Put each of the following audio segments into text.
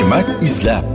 hikmat izlab.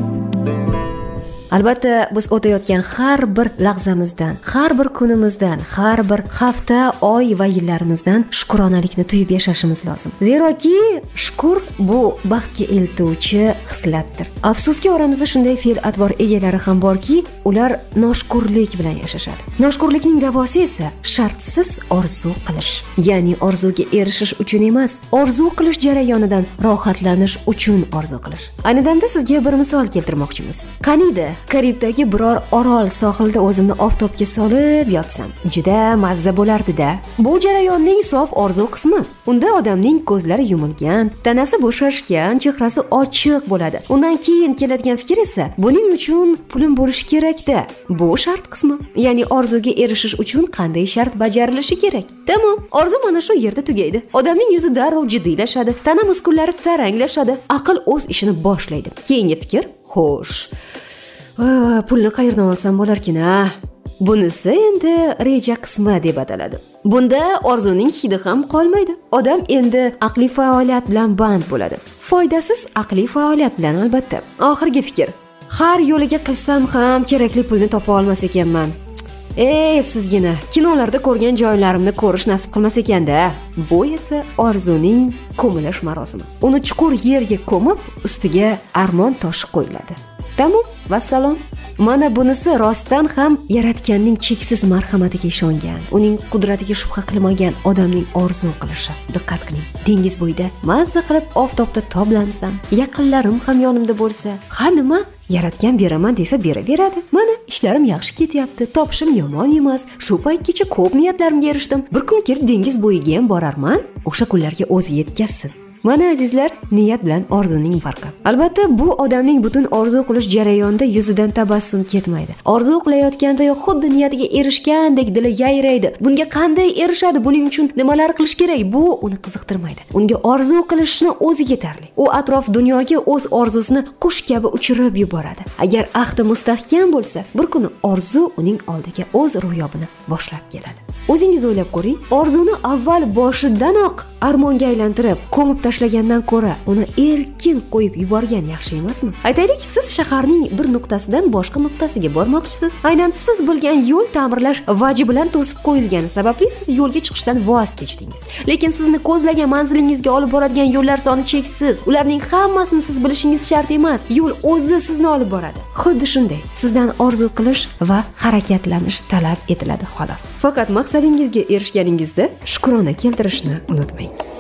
Albatta biz o'tayotgan har bir lahzamizdan, har bir kunimizdan, har bir hafta, oy va yillarimizdan shukronalikni tuyib yashashimiz lozim. Zeroki shukr bu baxtga eltuvchi hislatdir. Afsuski oramizda shunday fe'l-atvor egalari ham borki, ular noshukrlik bilan yashashadi. Noshukrlikning davosi esa shartsiz orzu qilish. Ya'ni orzuga erishish uchun emas, orzu qilish jarayonidan rohatlanish uchun orzu qilish. Ayni damda sizga bir misol keltirmoqchimiz. Qaniydi Karibdagi biror orol sohilda o'zimni oftobga solib yotsam, juda mazza bo'lardi-da. Bu jarayonning sof orzu qismi. Unda odamning ko'zlari yumilgan, tanasi bo'shashgan, chehrasi ochiq bo'ladi. Undan keyin keladigan fikr esa, buning uchun pulim bo'lishi kerak-da. Bu shart qismi. Ya'ni orzuga erishish uchun qanday shart bajarilishi kerak? Tamom, orzu mana shu yerda tugaydi. Odamning yuzi darrov jiddiylashadi, tana muskullari taranglashadi, aql o'z ishini boshlaydi. Keyingi fikr, xo'sh, pulni qayerdan olsam bo'larkin-a? Bunisi endi reja qismi deb ataladi. Bunda orzuning hidi ham qolmaydi. Odam endi aqliy faoliyat bilan band bo'ladi. Foydasiz aqliy faoliyat bilan albatta. Oxirgi fikr. Har yo'liga qilsam ham kerakli pulni topa olmas ekanman. Sizgina kinolarda ko'rgan joylarimni ko'rish nasib qilmas ekanda. Bu esa orzuning ko'milish marosimi. Uni chuqur yerga ko'mib, ustiga armon toshi qo'yiladi. Tamom, vassalom. Mana bunisi rostdan ham yaratganning cheksiz marhamatiga ishongan, uning qudratiga shubha qilmagan odamning orzu qilishi. Diqqat qiling. Dengiz bo'yida mazza qilib oftobda toblansam, yaqinlarim ham yonimda bo'lsa, ha nima? Yaratgan beraman desa beraveradi. Mana ishlarim yaxshi ketyapti, topishim yomon emas. Shu paytgacha ko'p niyatlarimga erishdim. Bir kun kelib dengiz bo'yiga ham borarman. O'sha kunlarga o'zi yetkazsin. Mana azizlar, niyat bilan orzuning farqi. Albatta, bu odamning butun orzu qilish jarayonida yuzidan tabassum ketmaydi. Orzu qilayotganda xuddi niyatiga erishgandek dili yayraydi. Bunga qanday erishadi? Buning uchun nimalar qilish kerak? Bu uni qiziqtirmaydi. Unga orzu qilishni o'zi yetarli. U atrof dunyoga o'z orzusini qush kabi uchirib yuboradi. Agar ahdi mustahkam bo'lsa, bir kuni orzu uning oldiga o'z ro'yobini boshlab keladi. O'zingiz o'ylab ko'ring, orzuni avval boshidanoq armonga aylantirib, ko'mib tashlagandan ko'ra, uni erkin qo'yib yuborgan yaxshi emasmi? Aytaylik, siz shaharning bir nuqtasidan boshqa nuqtasiga bormoqchisiz. Aynan siz bilgan yo'l ta'mirlash vaji bilan to'sib qo'yilgani sababli siz yo'lga chiqishdan voz kechdingiz. Lekin sizni ko'zlagan manzilingizga olib boradigan yo'llar soni cheksiz. Ularning hammasini siz bilishingiz shart emas. Yo'l o'zi sizni olib boradi. Xuddi shunday. Sizdan orzu qilish va harakatlanish talab etiladi xolos. Faqat maqsadingizga erishganingizda shukrona keltirishni unutmang.